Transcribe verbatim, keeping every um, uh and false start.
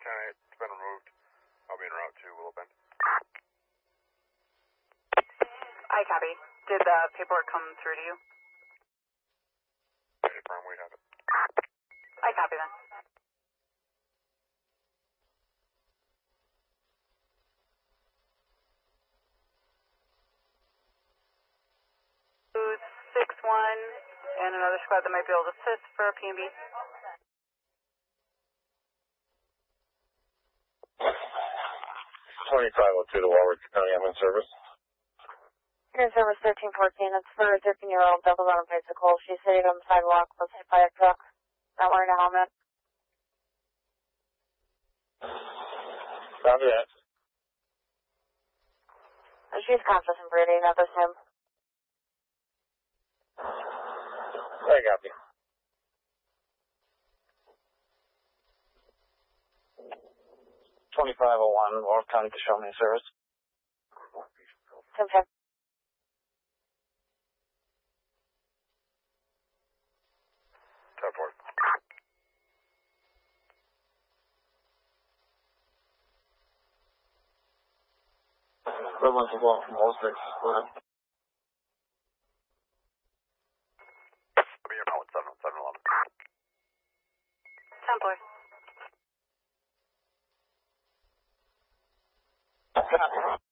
ten eight, it's been removed. I'll be en route to Willow Bend. I copy. Did the paperwork come through to you? Hey, Prime, we have it. I copy then. Two six one and another squad that might be able to assist for P and B. twenty-five oh two to Walworth County, I'm in service. You're in service thirteen fourteen. It's for a thirteen-year-old double on a bicycle. She's sitting on the sidewalk, was hit by a truck, not wearing a helmet. Copy that. She's conscious and breathing, that was him. I copy. twenty-five oh one, Walworth County to show me in service. ten ten. ten four. Equivalent to go from Olsbeck. I'll be en route with seven seven eleven. Templar. Copy.